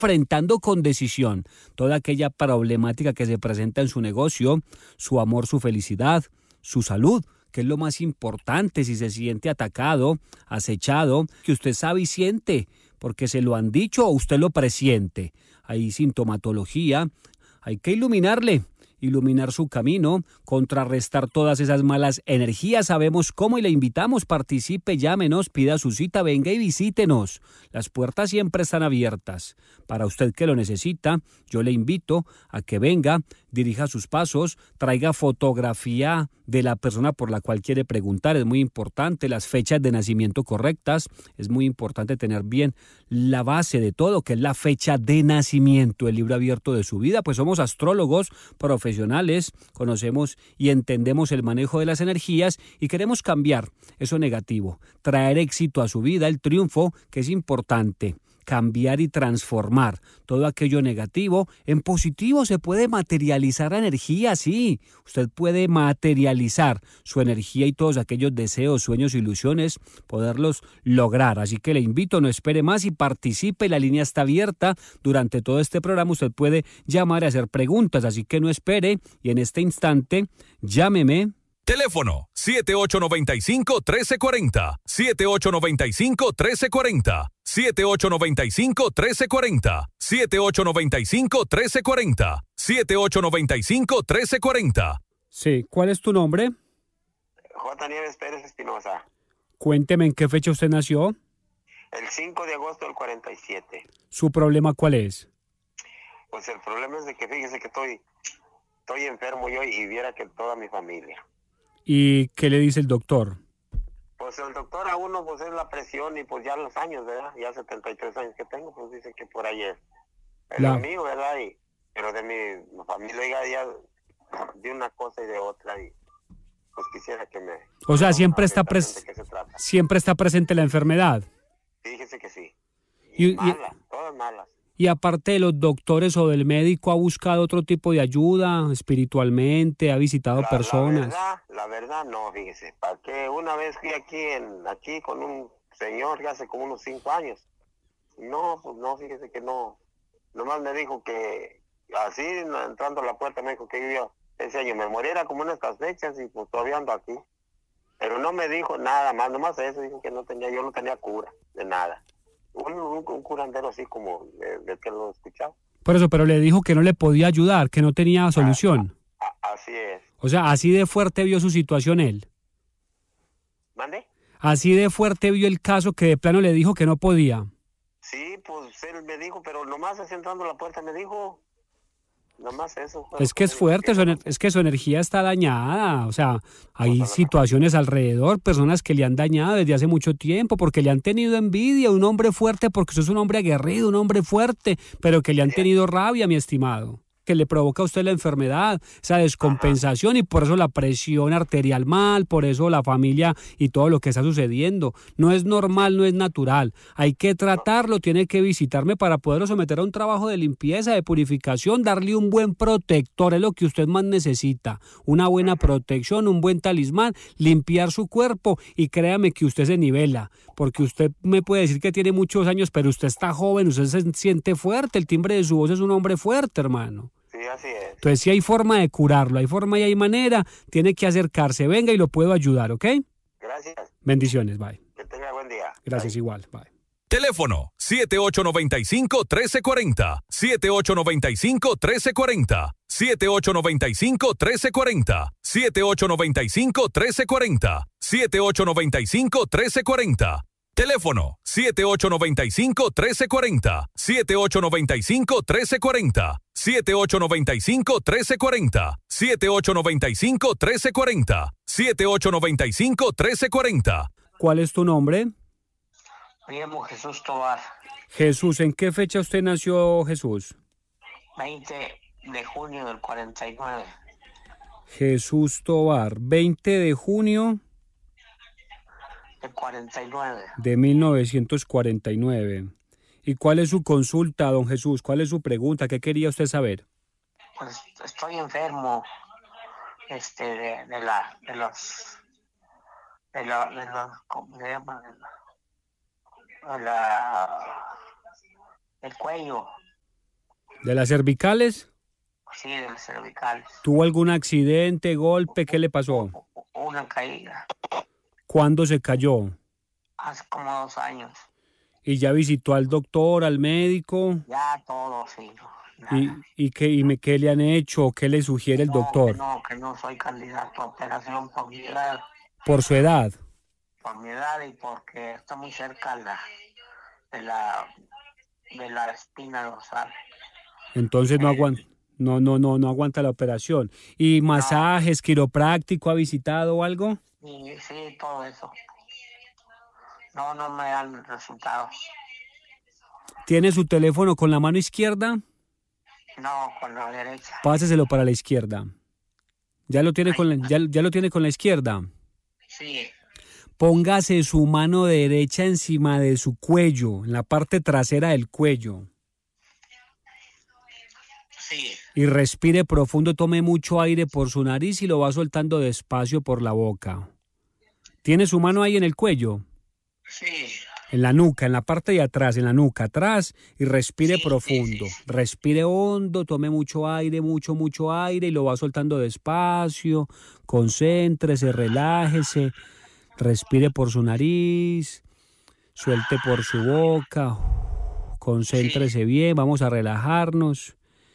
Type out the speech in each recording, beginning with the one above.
enfrentando con decisión toda aquella problemática que se presenta en su negocio, su amor, su felicidad, su salud, que es lo más importante. Si se siente atacado, acechado, que usted sabe y siente, porque se lo han dicho o usted lo presiente. Hay sintomatología, hay que iluminar su camino, contrarrestar todas esas malas energías. Sabemos cómo y le invitamos, participe, llámenos, pida su cita, venga y visítenos. Las puertas siempre están abiertas. Para usted que lo necesita, yo le invito a que venga, dirija sus pasos, traiga fotografía de la persona por la cual quiere preguntar. Es muy importante las fechas de nacimiento correctas. Es muy importante tener bien la base de todo, que es la fecha de nacimiento, el libro abierto de su vida. Pues somos astrólogos profesionales, conocemos y entendemos el manejo de las energías y queremos cambiar eso negativo, traer éxito a su vida, el triunfo, que es importante. Cambiar y transformar todo aquello negativo en positivo. Se puede materializar la energía, sí. Usted puede materializar su energía y todos aquellos deseos, sueños, ilusiones, poderlos lograr. Así que le invito, no espere más y participe. La línea está abierta durante todo este programa. Usted puede llamar y hacer preguntas, así que no espere. Y en este instante, llámeme. Teléfono 7895-1340, 7895-1340, 7895-1340, 7895-1340, 7895-1340. Sí, ¿cuál es tu nombre? J. Nieves Pérez Espinosa. Cuénteme, ¿en qué fecha usted nació? El 5 de agosto del 47. ¿Su problema cuál es? Pues el problema es de que fíjese que estoy enfermo yo y viera que toda mi familia. ¿Y qué le dice el doctor? Pues el doctor a uno pues es la presión y pues ya los años, ¿verdad? Ya 73 años que tengo, pues dice que por ahí es lo mío, ¿verdad? Pero de mi familia ya de una cosa y de otra y pues quisiera que me... O sea, siempre está presente la enfermedad. Fíjese que sí. Y malas, todas malas. Y aparte de los doctores o del médico, ¿ha buscado otro tipo de ayuda espiritualmente? ¿Ha visitado personas? La verdad no, fíjese. ¿Para qué? Una vez fui aquí con un señor que hace como unos 5 años. No, pues no, fíjese que no. Nomás me dijo que así, entrando a la puerta, me dijo que yo ese año me muriera como en estas fechas y pues todavía ando aquí. Pero no me dijo nada más, nomás eso, dijo que yo no tenía cura de nada. Un curandero así como del que lo escuchaba. Por eso, pero le dijo que no le podía ayudar, que no tenía solución. Así es. O sea, así de fuerte vio su situación él. ¿Mande? Así de fuerte vio el caso que de plano le dijo que no podía. Sí, pues él me dijo, pero nomás así entrando a la puerta me dijo... Nomás eso. Es que es fuerte, es que su energía está dañada. O sea, hay situaciones alrededor, personas que le han dañado desde hace mucho tiempo porque le han tenido envidia. Un hombre fuerte porque usted es un hombre aguerrido, un hombre fuerte, pero que le han tenido rabia, mi estimado. Que le provoca a usted la enfermedad, esa descompensación y por eso la presión arterial mal, por eso la familia y todo lo que está sucediendo. No es normal, no es natural. Hay que tratarlo, tiene que visitarme para poderlo someter a un trabajo de limpieza, de purificación, darle un buen protector, es lo que usted más necesita. Una buena protección, un buen talismán, limpiar su cuerpo y créame que usted se nivela, porque usted me puede decir que tiene muchos años, pero usted está joven, usted se siente fuerte, el timbre de su voz es un hombre fuerte, hermano. Sí, así es. Entonces, si hay forma de curarlo, hay forma y hay manera, tiene que acercarse, venga y lo puedo ayudar, ¿ok? Gracias. Bendiciones, bye. Que tenga buen día. Gracias, bye. Igual, bye. Teléfono 7895-1340, 7895-1340, 7895-1340, 7895-1340, 7895-1340. Teléfono 7895-1340, 7895-1340, 7895-1340, 7895-1340, 7895-1340. ¿Cuál es tu nombre? Me llamo Jesús Tobar. Jesús, ¿en qué fecha usted nació, Jesús? 20 de junio del 49. Jesús Tobar, 20 de junio Del 49. de 1949. ¿Y cuál es su consulta, don Jesús? ¿Cuál es su pregunta? ¿Qué quería usted saber? Pues estoy enfermo ¿cómo se llama? El cuello. ¿De las cervicales? Sí, de las cervicales. ¿Tuvo algún accidente, golpe? ¿Qué le pasó? Una caída. ¿Cuándo se cayó? Hace como 2 años. ¿Y ya visitó al doctor, al médico? Ya todo, sí. Nada. ¿Qué le han hecho? ¿Qué le sugiere el doctor? Que no soy candidato a operación por mi edad. ¿Por su edad? Por mi edad y porque está muy cerca de la espina dorsal. Entonces no aguanta la operación. ¿Y masajes, quiropráctico ha visitado o algo? Sí, todo eso. No me dan resultados. ¿Tiene su teléfono con la mano izquierda? No, con la derecha. Páseselo para la izquierda. ¿Ya lo tiene ya lo tiene con la izquierda? Sí. Póngase su mano derecha encima de su cuello, en la parte trasera del cuello. Sí. Y respire profundo, tome mucho aire por su nariz y lo va soltando despacio por la boca. ¿Tiene su mano ahí en el cuello? Sí. En la nuca, en la parte de atrás, en la nuca, atrás, y respire profundo. Sí. Respire hondo, tome mucho aire y lo va soltando despacio. Concéntrese, relájese, respire por su nariz, suelte por su boca, concéntrese bien, vamos a relajarnos.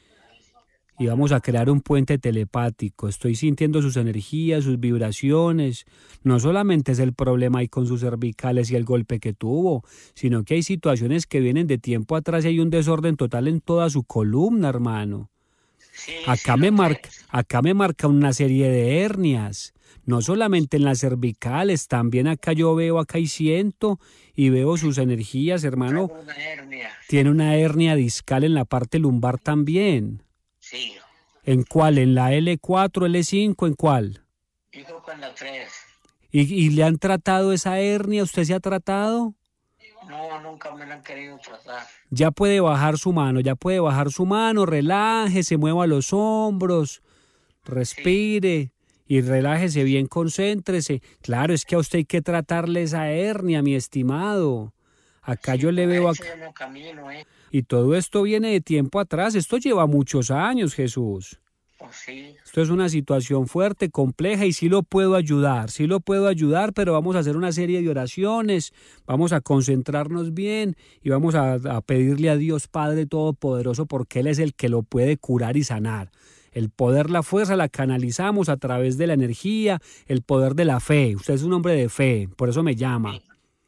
Y vamos a crear un puente telepático. Estoy sintiendo sus energías, sus vibraciones. No solamente es el problema ahí con sus cervicales y el golpe que tuvo, sino que hay situaciones que vienen de tiempo atrás y hay un desorden total en toda su columna, hermano. Sí, Acá me marca una serie de hernias. No solamente en las cervicales, también acá yo veo, acá y siento y veo sus energías, hermano. Tengo una hernia. Tiene una hernia discal en la parte lumbar también. Sí. ¿En cuál? ¿En la L4, L5? ¿En cuál? Yo creo que en la 3. ¿Y le han tratado esa hernia? ¿Usted se ha tratado? No, nunca me la han querido tratar. Ya puede bajar su mano, relájese, mueva los hombros, respire y relájese bien, concéntrese. Claro, es que a usted hay que tratarle esa hernia, mi estimado. Acá yo le veo acá. No camino, Y todo esto viene de tiempo atrás, esto lleva muchos años, Jesús. Pues sí. Esto es una situación fuerte, compleja y sí lo puedo ayudar, pero vamos a hacer una serie de oraciones, vamos a concentrarnos bien y vamos a pedirle a Dios Padre Todopoderoso porque Él es el que lo puede curar y sanar. El poder, la fuerza la canalizamos a través de la energía, el poder de la fe. Usted es un hombre de fe, por eso me llama.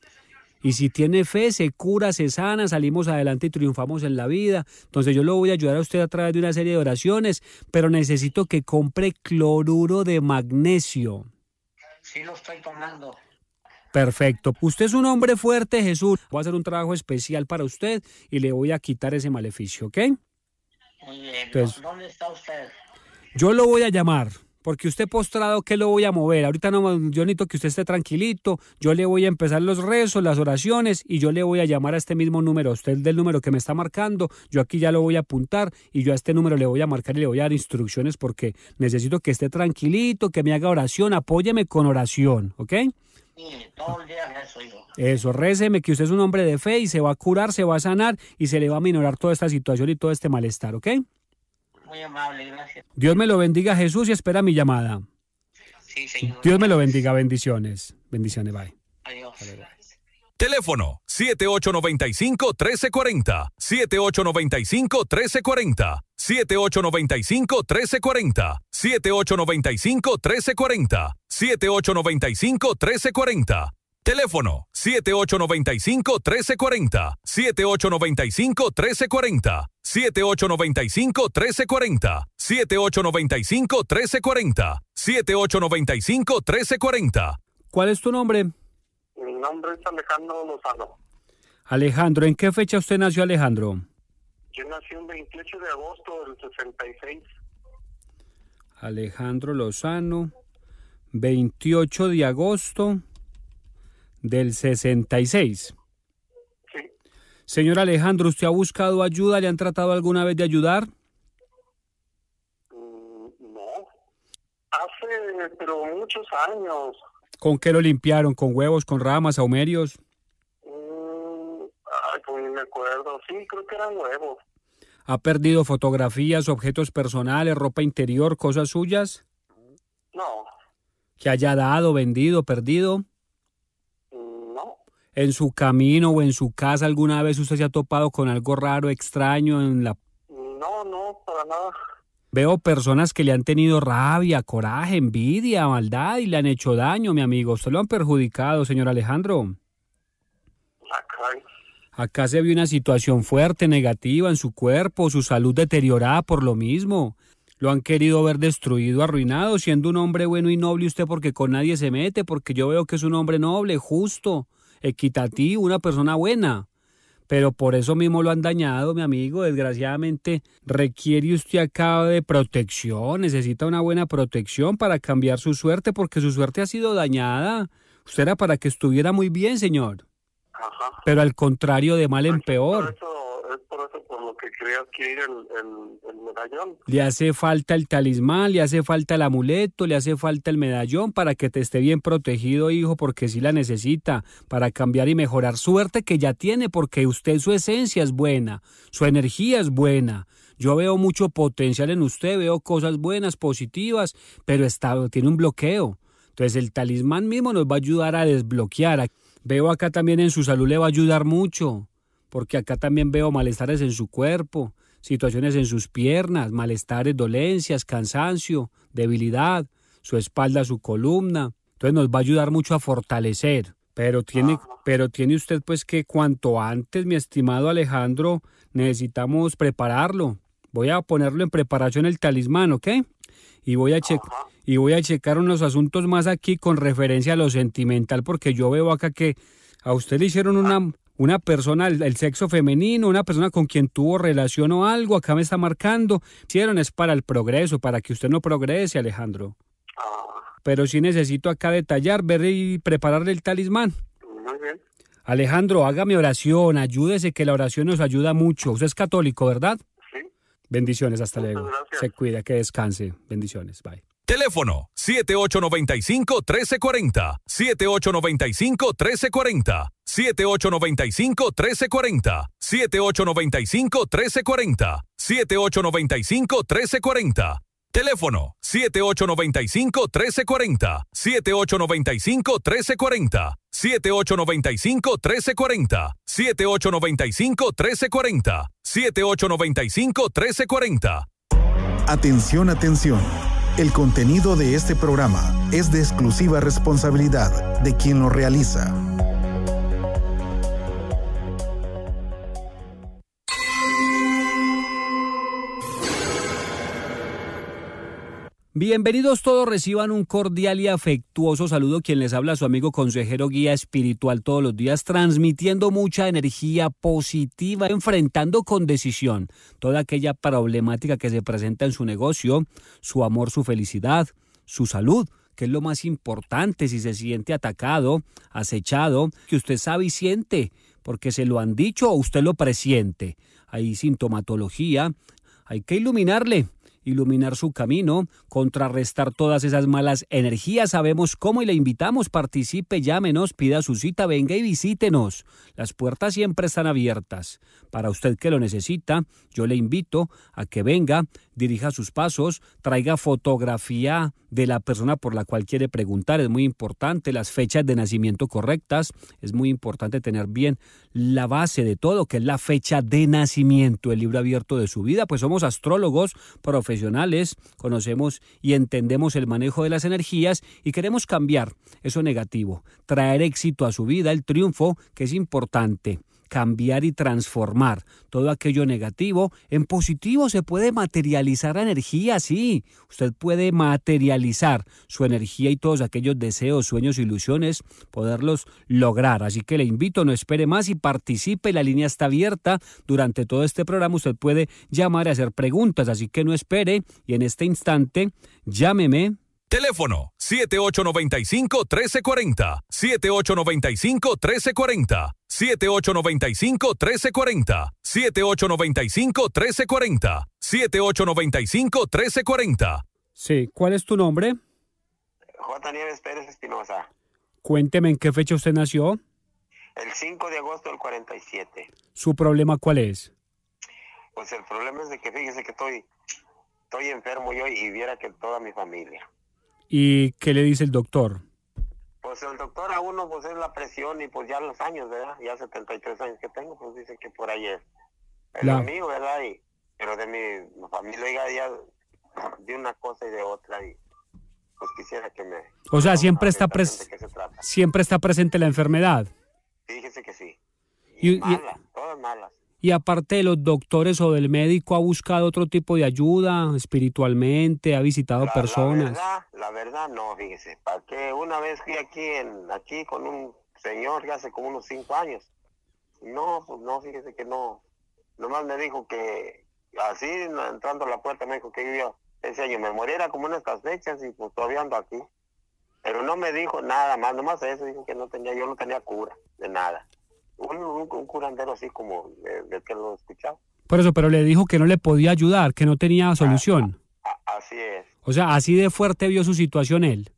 Y si tiene fe, se cura, se sana, salimos adelante y triunfamos en la vida. Entonces yo lo voy a ayudar a usted a través de una serie de oraciones, pero necesito que compre cloruro de magnesio. Sí lo estoy tomando. Perfecto. Usted es un hombre fuerte, Jesús. Voy a hacer un trabajo especial para usted y le voy a quitar ese maleficio, ¿ok? Muy bien. Entonces, ¿Dónde está usted? Yo lo voy a llamar. Porque usted postrado, ¿qué lo voy a mover? Ahorita no, yo necesito que usted esté tranquilito. Yo le voy a empezar los rezos, las oraciones y yo le voy a llamar a este mismo número. Usted del número que me está marcando, yo aquí ya lo voy a apuntar y yo a este número le voy a marcar y le voy a dar instrucciones porque necesito que esté tranquilito, que me haga oración, apóyeme con oración, ¿ok? Sí, todo el día rezo yo. Eso, réceme que usted es un hombre de fe y se va a curar, se va a sanar y se le va a minorar toda esta situación y todo este malestar, ¿ok? Muy amable, gracias. Dios me lo bendiga, Jesús, y espera mi llamada. Sí, señor. Dios me lo bendiga, bendiciones. Bendiciones, bye. Adiós. Teléfono 7895-1340. 7895-1340. 7895-1340. 7895-1340. 7895-1340. Teléfono 7895-1340. 7895-1340. 7895-1340. 7895-1340. 7895-1340. ¿Cuál es tu nombre? Mi nombre es Alejandro Lozano. Alejandro, ¿en qué fecha usted nació, Alejandro? Yo nací el 28 de agosto del 66. Alejandro Lozano, 28 de agosto del 66. Sí. Señor Alejandro, ¿usted ha buscado ayuda? ¿Le han tratado alguna vez de ayudar? No. Pero muchos años. ¿Con qué lo limpiaron? ¿Con huevos, con ramas, saumerios? Pues ni me acuerdo. Sí, creo que eran huevos. ¿Ha perdido fotografías, objetos personales, ropa interior, cosas suyas? No, ¿Que haya dado, vendido, perdido? no, ¿En su camino o en su casa alguna vez usted se ha topado con algo raro, extraño en la... no, para nada. Veo personas que le han tenido rabia, coraje, envidia, maldad y le han hecho daño, mi amigo. Usted lo han perjudicado, señor Alejandro. Acá, Acá se ve una situación fuerte, negativa en su cuerpo, su salud deteriorada por lo mismo. Lo han querido ver destruido, arruinado, siendo un hombre bueno y noble usted porque con nadie se mete, porque yo veo que es un hombre noble, justo, equitativo, una persona buena. Pero por eso mismo lo han dañado, mi amigo. Desgraciadamente requiere usted acá de protección, necesita una buena protección para cambiar su suerte porque su suerte ha sido dañada. Usted era para que estuviera muy bien, señor. ajá. Pero al contrario, de mal en peor. Es por eso por lo que quería adquirir el medallón. Le hace falta el talismán, le hace falta el amuleto, le hace falta el medallón para que te esté bien protegido, hijo, porque sí la necesita para cambiar y mejorar suerte que ya tiene, porque usted, su esencia es buena, su energía es buena. Yo veo mucho potencial en usted, veo cosas buenas, positivas, pero tiene un bloqueo. Entonces el talismán mismo nos va a ayudar a desbloquear. Veo acá también en su salud le va a ayudar mucho, porque acá también veo malestares en su cuerpo, situaciones en sus piernas, malestares, dolencias, cansancio, debilidad, su espalda, su columna. Entonces nos va a ayudar mucho a fortalecer. Pero tiene usted pues que cuanto antes, mi estimado Alejandro, necesitamos prepararlo. Voy a ponerlo en preparación el talismán, ¿ok? Y voy a checar unos asuntos más aquí con referencia a lo sentimental, porque yo veo acá que a usted le hicieron una persona, el sexo femenino, una persona con quien tuvo relación o algo, acá me está marcando. Hicieron es para el progreso, para que usted no progrese, Alejandro. Pero sí necesito acá detallar, ver y prepararle el talismán. Muy bien. Alejandro, hágame oración, ayúdese, que la oración nos ayuda mucho. Usted es católico, ¿verdad? Sí. Bendiciones, hasta Muchas luego. gracias. Se cuida, que descanse. Bendiciones, bye. Teléfono 7895-1340. 7895-1340. 7895-1340. 7895-1340. 7895-1340. Teléfono 7895-1340. 7895-1340. 7895-1340. 7895-1340. 7895-1340. Atención, atención. El contenido de este programa es de exclusiva responsabilidad de quien lo realiza. Bienvenidos todos, reciban un cordial y afectuoso saludo. Quien les habla, su amigo consejero guía espiritual, todos los días transmitiendo mucha energía positiva, enfrentando con decisión toda aquella problemática que se presenta en su negocio, su amor, su felicidad, su salud, que es lo más importante. Si se siente atacado, acechado, que usted sabe y siente, porque se lo han dicho o usted lo presiente. Hay sintomatología, hay que iluminar su camino, contrarrestar todas esas malas energías. Sabemos cómo y le invitamos, participe, llámenos, pida su cita, venga y visítenos. Las puertas siempre están abiertas. Para usted que lo necesita, yo le invito a que venga, dirija sus pasos, traiga fotografía de la persona por la cual quiere preguntar. Es muy importante las fechas de nacimiento correctas. Es muy importante tener bien la base de todo, que es la fecha de nacimiento, el libro abierto de su vida. Pues somos astrólogos profesionales, conocemos y entendemos el manejo de las energías y queremos cambiar eso negativo, traer éxito a su vida, el triunfo, que es importante. Cambiar y transformar todo aquello negativo en positivo. Se puede materializar la energía, sí. Usted puede materializar su energía y todos aquellos deseos, sueños, ilusiones, poderlos lograr. Así que le invito, no espere más y participe. La línea está abierta durante todo este programa. Usted puede llamar y hacer preguntas, así que no espere. Y en este instante, llámeme. Teléfono 7895-1340. 7895-1340. 7895-1340. 7895-1340. 7895-1340. Sí, ¿cuál es tu nombre? J. Nieves Pérez Espinosa. Cuénteme en qué fecha usted nació. El 5 de agosto del 47. ¿Su problema cuál es? Pues el problema es de que fíjese que estoy enfermo yo y viera que toda mi familia. ¿Y qué le dice el doctor? Pues el doctor a uno pues es la presión y pues ya los años, ¿verdad? Ya 73 años que tengo, pues dice que por ahí es lo mío, ¿verdad? Pero de mi familia, oiga, ya de una cosa y de otra y pues quisiera que me... O sea, siempre está presente la enfermedad. Fíjese que sí. Y Malas, todas malas. Y aparte de los doctores o del médico, ¿ha buscado otro tipo de ayuda espiritualmente? ¿Ha visitado personas? La verdad no, fíjese. ¿Para qué? Una vez fui aquí con un señor que hace como unos 5 años. No, pues no, fíjese que no. Nomás me dijo que así, entrando a la puerta, me dijo que yo ese año me moriera como en estas fechas y pues todavía ando aquí. Pero no me dijo nada más, nomás eso, dijo que yo no tenía cura de nada. Un curandero así como de que lo escuchaba. Por eso, pero le dijo que no le podía ayudar, que no tenía solución. Así es. O sea, así de fuerte vio su situación él.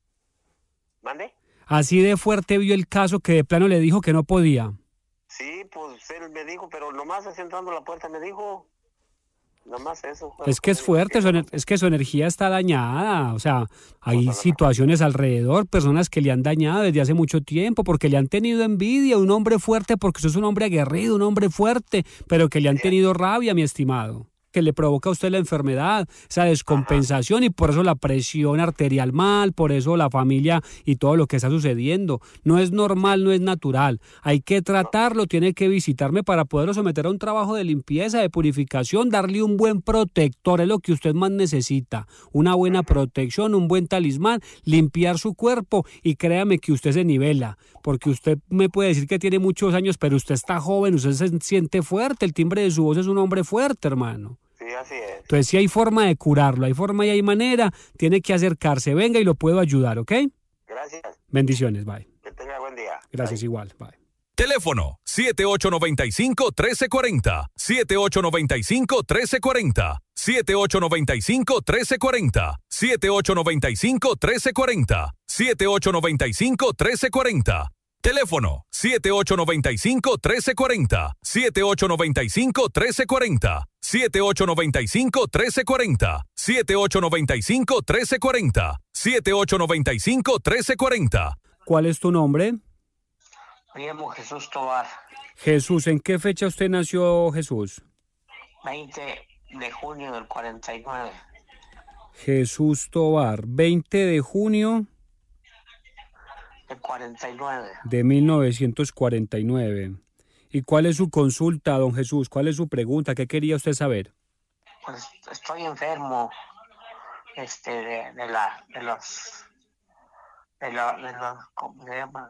¿Mande? Así de fuerte vio el caso que de plano le dijo que no podía. Sí, pues él me dijo, pero nomás así entrando a la puerta me dijo, nomás eso. Es que es fuerte, es que su energía está dañada, o sea, hay situaciones alrededor, personas que le han dañado desde hace mucho tiempo, porque le han tenido envidia, un hombre fuerte, porque usted es un hombre aguerrido, un hombre fuerte, pero que le han tenido rabia, mi estimado, que le provoca a usted la enfermedad, esa descompensación, y por eso la presión arterial mal, por eso la familia y todo lo que está sucediendo. No es normal, no es natural. Hay que tratarlo, tiene que visitarme para poderlo someter a un trabajo de limpieza, de purificación, darle un buen protector, es lo que usted más necesita. Una buena protección, un buen talismán, limpiar su cuerpo, y créame que usted se nivela, porque usted me puede decir que tiene muchos años, pero usted está joven, usted se siente fuerte, el timbre de su voz es un hombre fuerte, hermano. Sí, así es. Entonces, si hay forma de curarlo, hay forma y hay manera, tiene que acercarse, venga y lo puedo ayudar, ¿ok? Gracias. Bendiciones, bye. Que tenga buen día. Gracias, Bye. igual, bye. Teléfono 7895-1340, 7895-1340, 7895-1340, 7895-1340, 7895-1340. Teléfono 7895-1340, 7895-1340, 7895-1340, 7895-1340, 7895-1340. ¿Cuál es tu nombre? Me llamo Jesús Tobar. Jesús, ¿en qué fecha usted nació, Jesús? 20 de junio del 49. Jesús Tobar, 20 de junio Del 49. de 1949. ¿Y cuál es su consulta, don Jesús? ¿Cuál es su pregunta? ¿Qué quería usted saber? Pues estoy enfermo de los ¿cómo se llama?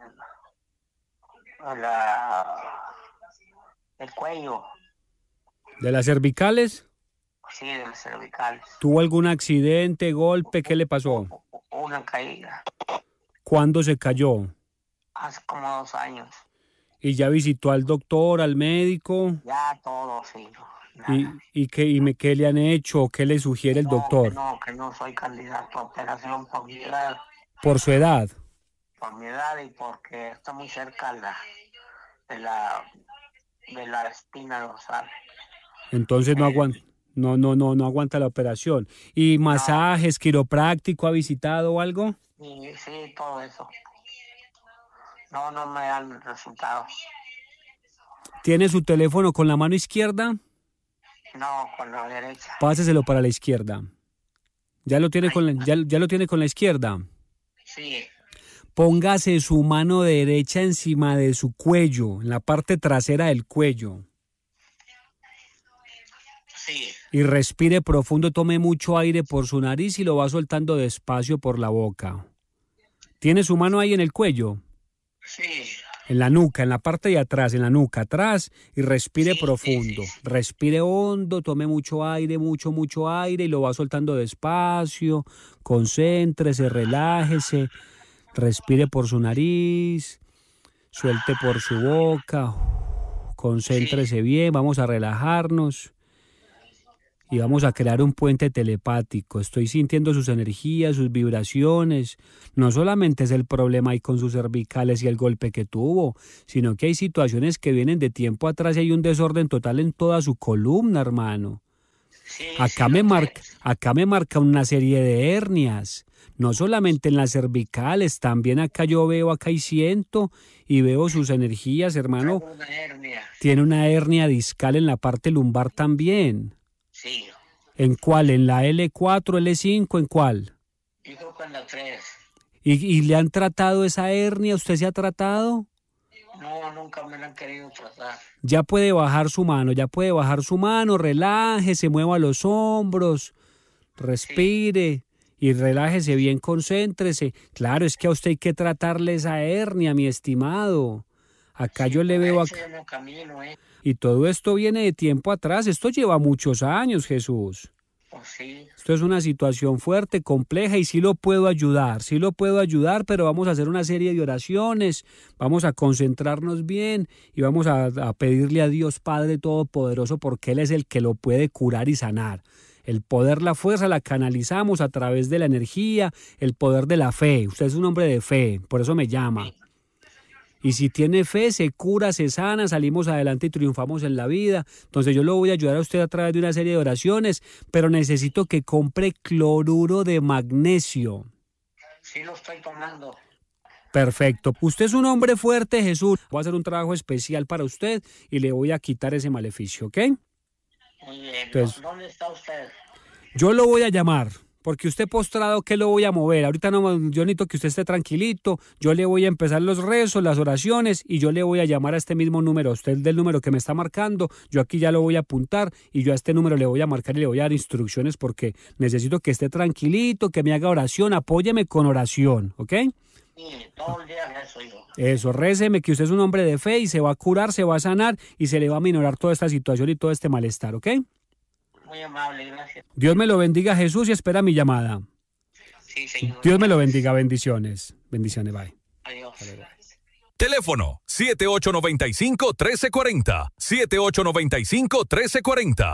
El cuello. ¿De las cervicales? Sí, de los cervicales. ¿Tuvo algún accidente, golpe? ¿Qué le pasó? Una caída. ¿Cuándo se cayó? Hace como 2 años. ¿Y ya visitó al doctor, al médico? Ya todo, sí. ¿Qué le han hecho? ¿Qué le sugiere el doctor? Que no soy candidato a operación por mi edad. ¿Por su edad? Por mi edad y porque está muy cerca de la espina dorsal. Entonces no aguanta la operación. ¿Y masajes, quiropráctico, ha visitado o algo? Sí, todo eso. No me dan resultados. ¿Tiene su teléfono con la mano izquierda? No, con la derecha. Páseselo para la izquierda. ¿Ya lo tiene ya lo tiene con la izquierda? Sí. Póngase su mano derecha encima de su cuello, en la parte trasera del cuello. Sí. Y respire profundo, tome mucho aire por su nariz y lo va soltando despacio por la boca. ¿Tiene su mano ahí en el cuello? Sí. En la nuca, en la parte de atrás, en la nuca, atrás, y respire profundo. Sí. Respire hondo, tome mucho aire, mucho aire, y lo va soltando despacio. Concéntrese, relájese, respire por su nariz, suelte por su boca, concéntrese bien, vamos a relajarnos. y vamos a crear un puente telepático. Estoy sintiendo sus energías, sus vibraciones. No solamente es el problema ahí con sus cervicales y el golpe que tuvo, sino que hay situaciones que vienen de tiempo atrás y hay un desorden total en toda su columna, hermano. Sí, Acá sí, me marca una serie de hernias. No solamente en las cervicales, también acá yo veo, acá y siento y veo sus energías, hermano. tengo una hernia. Tiene una hernia discal en la parte lumbar también. Sí, ¿En cuál? ¿En la L4, L5? ¿En cuál? yo creo que en la 3. ¿Y le han tratado esa hernia? ¿Usted se ha tratado? No, nunca me la han querido tratar. Ya puede bajar su mano, relájese, mueva los hombros, respire y relájese bien, concéntrese. Claro, es que a usted hay que tratarle esa hernia, mi estimado. Acá yo le veo acá. No camino, Y todo esto viene de tiempo atrás, esto lleva muchos años, Jesús. Pues sí, Esto es una situación fuerte, compleja y sí lo puedo ayudar, pero vamos a hacer una serie de oraciones, vamos a concentrarnos bien y vamos a pedirle a Dios Padre Todopoderoso porque Él es el que lo puede curar y sanar. El poder, la fuerza la canalizamos a través de la energía, el poder de la fe. Usted es un hombre de fe, por eso me llama. Y si tiene fe, se cura, se sana, salimos adelante y triunfamos en la vida. Entonces yo lo voy a ayudar a usted a través de una serie de oraciones, pero necesito que compre cloruro de magnesio. sí lo estoy tomando. Perfecto. Usted es un hombre fuerte, Jesús. Voy a hacer un trabajo especial para usted y le voy a quitar ese maleficio, ¿ok? Muy bien. Entonces, ¿Dónde está usted? Yo lo voy a llamar. Porque usted postrado, ¿qué lo voy a mover? Ahorita no, yo necesito que usted esté tranquilito, yo le voy a empezar los rezos, las oraciones y yo le voy a llamar a este mismo número, usted del número que me está marcando, yo aquí ya lo voy a apuntar y yo a este número le voy a marcar y le voy a dar instrucciones porque necesito que esté tranquilito, que me haga oración, apóyeme con oración, ¿ok? Sí, todo el día rezo yo. Eso, réceme que usted es un hombre de fe y se va a curar, se va a sanar y se le va a minorar toda esta situación y todo este malestar, ¿ok? Muy amable, gracias. Dios me lo bendiga, Jesús, y espera mi llamada. Sí, señor. Dios me lo bendiga, bendiciones. Bendiciones, bye. Adiós. Teléfono 7895-1340, 7895-1340,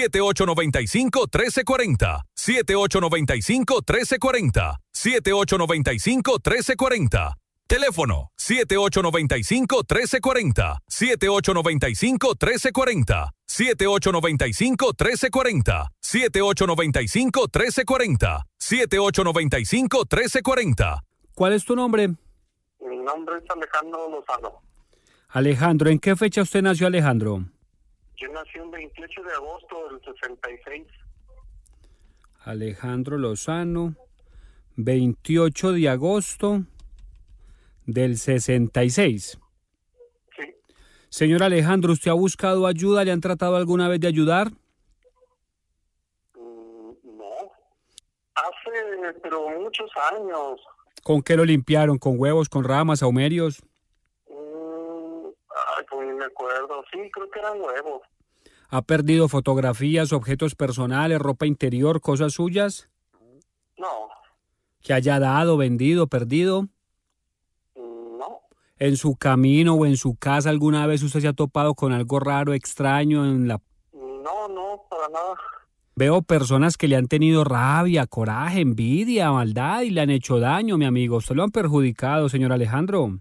7895-1340, 7895-1340, 7895-1340. Teléfono 7895-1340, 7895-1340, 7895-1340, 7895-1340, 7895-1340. ¿Cuál es tu nombre? Mi nombre es Alejandro Lozano. Alejandro, ¿en qué fecha usted nació, Alejandro? Yo nací el 28 de agosto del 66. Alejandro Lozano, 28 de agosto del 66. Sí. Señor Alejandro, ¿usted ha buscado ayuda? ¿Le han tratado alguna vez de ayudar? No. Pero muchos años. ¿Con qué lo limpiaron? ¿Con huevos, con ramas, saumerios? Pues ni me acuerdo. Sí, creo que eran huevos. ¿Ha perdido fotografías, objetos personales, ropa interior, cosas suyas? No. ¿Que haya dado, vendido, perdido? No. ¿En su camino o en su casa alguna vez usted se ha topado con algo raro, extraño en la... No, para nada. Veo personas que le han tenido rabia, coraje, envidia, maldad y le han hecho daño, mi amigo. ¿Usted lo han perjudicado, señor Alejandro?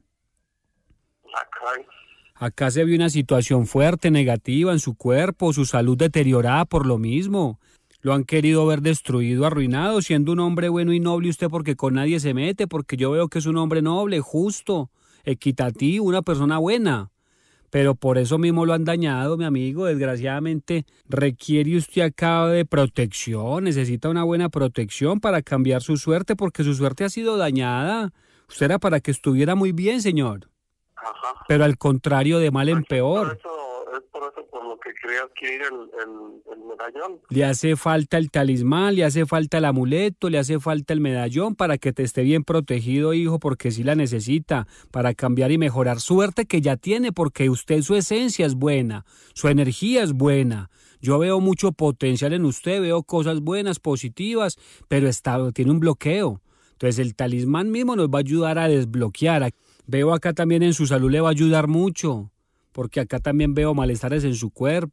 Acá se ve una situación fuerte, negativa en su cuerpo, su salud deteriorada por lo mismo. Lo han querido ver destruido, arruinado, siendo un hombre bueno y noble usted porque con nadie se mete, porque yo veo que es un hombre noble, justo, equitativo, una persona buena. Pero por eso mismo lo han dañado, mi amigo. Desgraciadamente requiere usted acá de protección, necesita una buena protección para cambiar su suerte porque su suerte ha sido dañada. Usted era para que estuviera muy bien, señor. Ajá. Pero al contrario, de mal en peor. Es por eso por lo que quería adquirir el medallón. Le hace falta el talismán, le hace falta el amuleto, le hace falta el medallón para que te esté bien protegido, hijo, porque sí la necesita para cambiar y mejorar suerte que ya tiene, porque usted, su esencia es buena, su energía es buena. Yo veo mucho potencial en usted, veo cosas buenas, positivas, pero tiene un bloqueo. Entonces el talismán mismo nos va a ayudar a desbloquear. Veo acá también en su salud le va a ayudar mucho, porque acá también veo malestares en su cuerpo.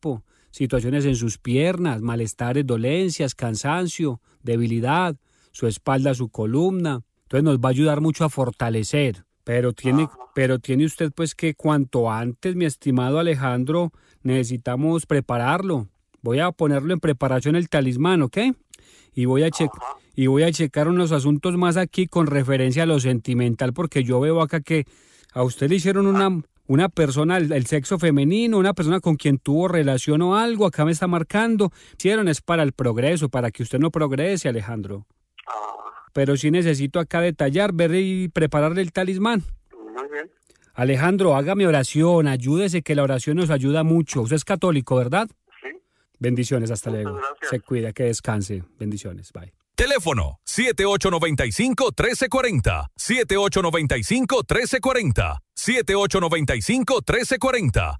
situaciones en sus piernas, malestares, dolencias, cansancio, debilidad, su espalda, su columna. Entonces nos va a ayudar mucho a fortalecer. Pero tiene usted pues que cuanto antes, mi estimado Alejandro, necesitamos prepararlo. Voy a ponerlo en preparación el talismán, ¿ok? Y voy a checar unos asuntos más aquí con referencia a lo sentimental, porque yo veo acá que a usted le hicieron una persona, el sexo femenino, una persona con quien tuvo relación o algo, acá me está marcando. Hicieron es para el progreso, para que usted no progrese, Alejandro. Pero sí necesito acá detallar, ver y prepararle el talismán. Muy bien. Alejandro, hágame oración, ayúdese, que la oración nos ayuda mucho. Usted es católico, ¿verdad? Sí. Bendiciones, hasta Muchas luego. gracias. Se cuida, que descanse. Bendiciones, bye. Teléfono 7895-1340. 7895-1340. 7895-1340.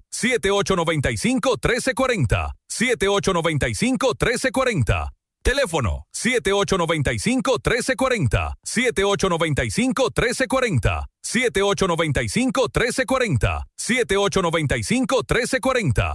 7895-1340. 7895-1340. Teléfono 7895-1340. 7895-1340. 7895-1340. 7895-1340.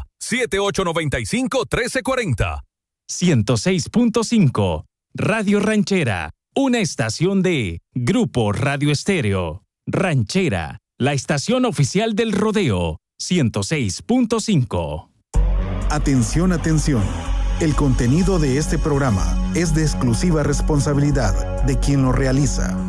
7895-1340. 106.5 Radio Ranchera, una estación de Grupo Radio Estéreo. Ranchera, la estación oficial del rodeo. 106.5. Atención, atención. El contenido de este programa es de exclusiva responsabilidad de quien lo realiza.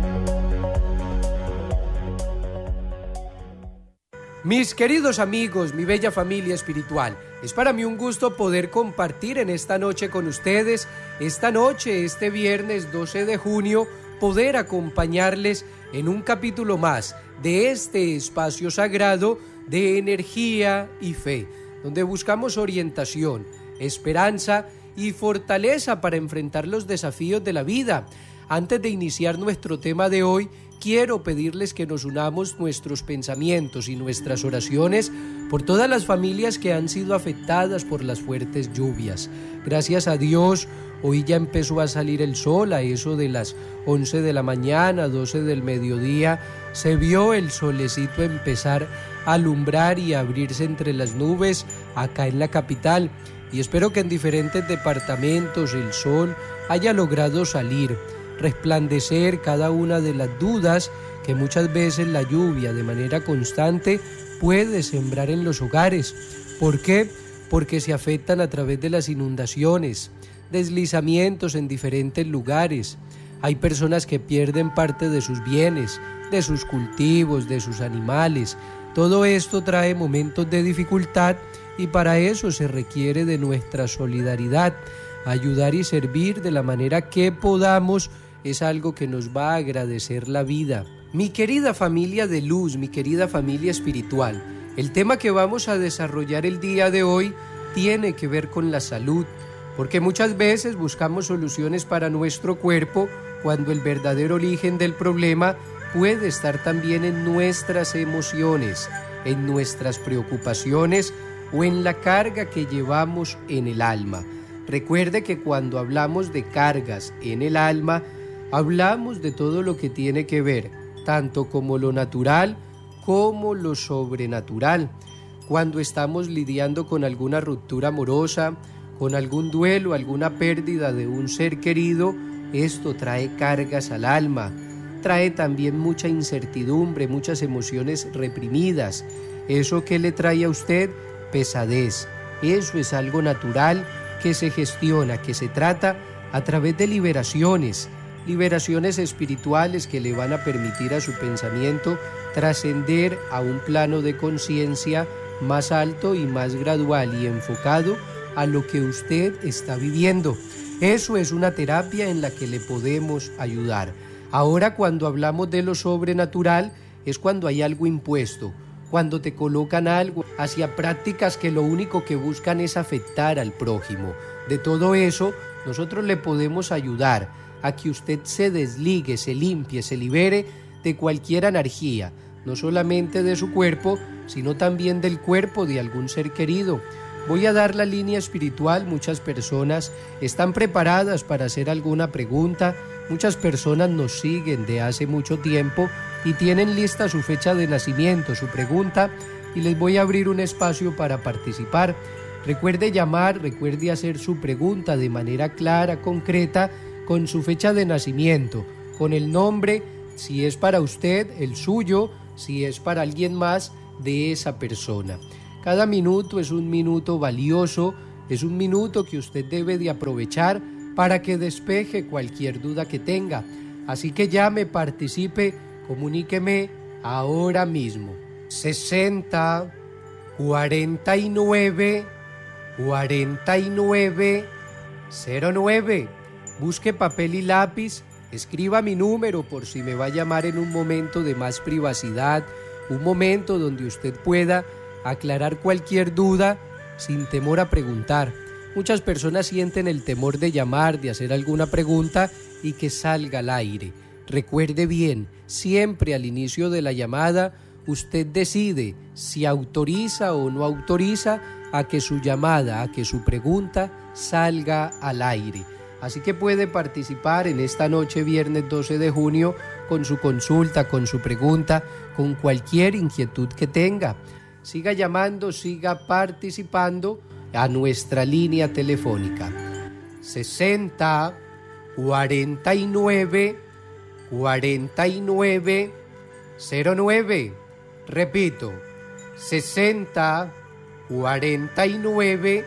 Mis queridos amigos, mi bella familia espiritual, es para mí un gusto poder compartir en esta noche con ustedes, esta noche, este viernes 12 de junio, poder acompañarles en un capítulo más de este espacio sagrado de energía y fe, donde buscamos orientación, esperanza y fortaleza para enfrentar los desafíos de la vida. Antes de iniciar nuestro tema de hoy, quiero pedirles que nos unamos nuestros pensamientos y nuestras oraciones por todas las familias que han sido afectadas por las fuertes lluvias. Gracias a Dios, hoy ya empezó a salir el sol a eso de las 11 de la mañana, 12 del mediodía. Se vio el solecito empezar a alumbrar y a abrirse entre las nubes acá en la capital. Y espero que en diferentes departamentos el sol haya logrado salir, resplandecer cada una de las dudas que muchas veces la lluvia de manera constante puede sembrar en los hogares. ¿Por qué? Porque se afectan a través de las inundaciones, deslizamientos en diferentes lugares. Hay personas que pierden parte de sus bienes, de sus cultivos, de sus animales. Todo esto trae momentos de dificultad y para eso se requiere de nuestra solidaridad. Ayudar y servir de la manera que podamos es algo que nos va a agradecer la vida. Mi querida familia de luz, mi querida familia espiritual, el tema que vamos a desarrollar el día de hoy tiene que ver con la salud, porque muchas veces buscamos soluciones para nuestro cuerpo cuando el verdadero origen del problema puede estar también en nuestras emociones, en nuestras preocupaciones o en la carga que llevamos en el alma. Recuerde que cuando hablamos de cargas en el alma, hablamos de todo lo que tiene que ver, tanto como lo natural como lo sobrenatural. Cuando estamos lidiando con alguna ruptura amorosa, con algún duelo, alguna pérdida de un ser querido, esto trae cargas al alma. Trae también mucha incertidumbre, muchas emociones reprimidas. ¿Eso qué le trae a usted? Pesadez. Eso es algo natural que se gestiona, que se trata a través de liberaciones espirituales que le van a permitir a su pensamiento trascender a un plano de conciencia más alto y más gradual y enfocado a lo que usted está viviendo. Eso es una terapia en la que le podemos ayudar. Ahora, cuando hablamos de lo sobrenatural, es cuando hay algo impuesto, cuando te colocan algo hacia prácticas que lo único que buscan es afectar al prójimo. De todo eso, nosotros le podemos ayudar a que usted se desligue, se limpie, se libere de cualquier energía, no solamente de su cuerpo, sino también del cuerpo de algún ser querido. Voy a dar la línea espiritual. Muchas personas están preparadas para hacer alguna pregunta, muchas personas nos siguen de hace mucho tiempo y tienen lista su fecha de nacimiento, su pregunta, y les voy a abrir un espacio para participar. Recuerde llamar, recuerde hacer su pregunta de manera clara, concreta, con su fecha de nacimiento, con el nombre, si es para usted, el suyo, si es para alguien más, de esa persona. Cada minuto es un minuto valioso, es un minuto que usted debe de aprovechar para que despeje cualquier duda que tenga. Así que llame, participe, comuníqueme ahora mismo. 60 49 49 09. Busque papel y lápiz, escriba mi número por si me va a llamar en un momento de más privacidad, un momento donde usted pueda aclarar cualquier duda sin temor a preguntar. Muchas personas sienten el temor de llamar, de hacer alguna pregunta y que salga al aire. Recuerde bien, siempre al inicio de la llamada, usted decide si autoriza o no autoriza a que su llamada, a que su pregunta salga al aire. Así que puede participar en esta noche, viernes 12 de junio, con su consulta, con su pregunta, con cualquier inquietud que tenga. Siga llamando, siga participando a nuestra línea telefónica 60 49 49 09. Repito, 60 49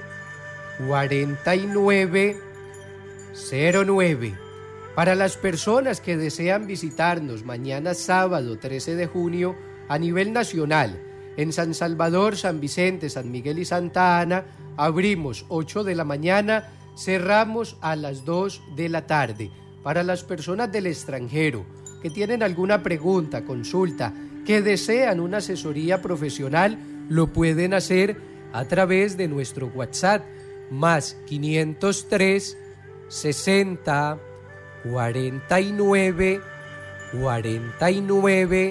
49 09. Para las personas que desean visitarnos mañana sábado 13 de junio a nivel nacional, en San Salvador, San Vicente, San Miguel y Santa Ana, abrimos 8 de la mañana, cerramos a las 2 de la tarde. Para las personas del extranjero que tienen alguna pregunta, consulta, que desean una asesoría profesional, lo pueden hacer a través de nuestro WhatsApp, más 503 60 49 49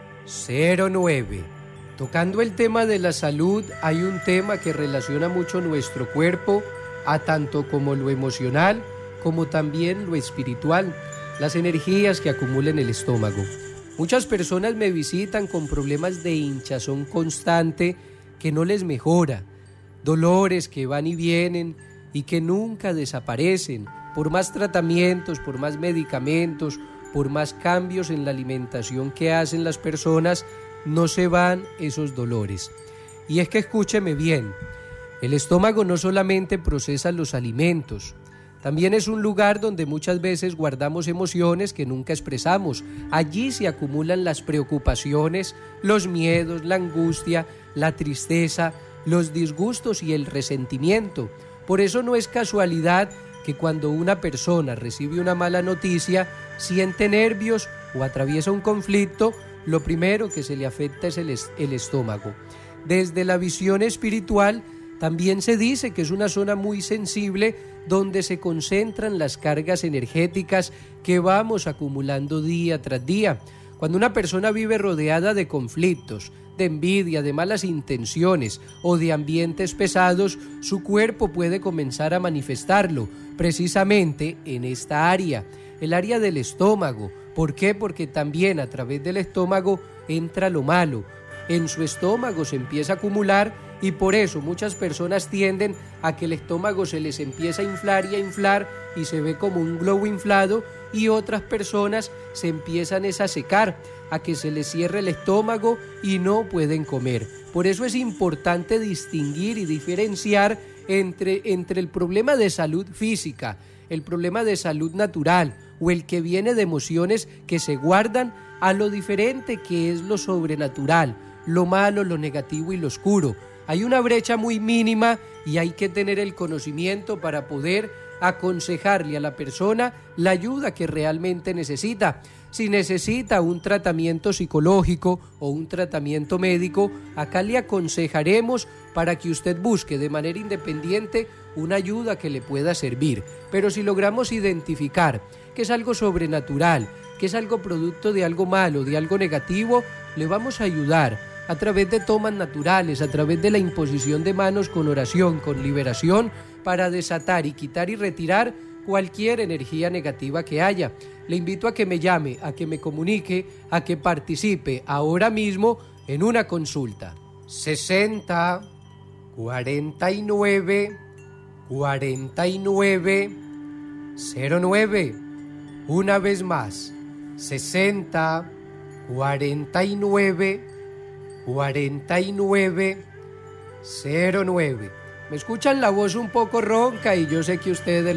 09. Tocando el tema de la salud, hay un tema que relaciona mucho nuestro cuerpo, a tanto como lo emocional, como también lo espiritual, las energías que acumula en el estómago. Muchas personas me visitan con problemas de hinchazón constante que no les mejora, dolores que van y vienen y que nunca desaparecen, por más tratamientos, por más medicamentos, por más cambios en la alimentación que hacen las personas, no se van esos dolores. Y es que escúcheme bien, el estómago no solamente procesa los alimentos, también es un lugar donde muchas veces guardamos emociones que nunca expresamos. Allí se acumulan las preocupaciones, los miedos, la angustia, la tristeza, los disgustos y el resentimiento. Por eso no es casualidad que cuando una persona recibe una mala noticia, siente nervios o atraviesa un conflicto, lo primero que se le afecta es el estómago. Desde la visión espiritual, también se dice que es una zona muy sensible donde se concentran las cargas energéticas que vamos acumulando día tras día. Cuando una persona vive rodeada de conflictos, de envidia, de malas intenciones o de ambientes pesados, su cuerpo puede comenzar a manifestarlo precisamente en esta área, el área del estómago. ¿Por qué? Porque también a través del estómago entra lo malo. En su estómago se empieza a acumular y por eso muchas personas tienden a que el estómago se les empieza a inflar y se ve como un globo inflado, y otras personas se empiezan a secar, a que se les cierre el estómago y no pueden comer. Por eso es importante distinguir y diferenciar entre el problema de salud física, el problema de salud natural o el que viene de emociones que se guardan, a lo diferente que es lo sobrenatural, lo malo, lo negativo y lo oscuro. Hay una brecha muy mínima y hay que tener el conocimiento para poder aconsejarle a la persona la ayuda que realmente necesita. Si necesita un tratamiento psicológico o un tratamiento médico, acá le aconsejaremos para que usted busque de manera independiente una ayuda que le pueda servir. Pero si logramos identificar que es algo sobrenatural, que es algo producto de algo malo, de algo negativo, le vamos a ayudar a través de tomas naturales, a través de la imposición de manos con oración, con liberación, para desatar y quitar y retirar cualquier energía negativa que haya. Le invito a que me llame, a que me comunique, a que participe ahora mismo en una consulta. 60 49 49 09. Una vez más, 60 49 49 09. Me escuchan la voz un poco ronca y yo sé que ustedes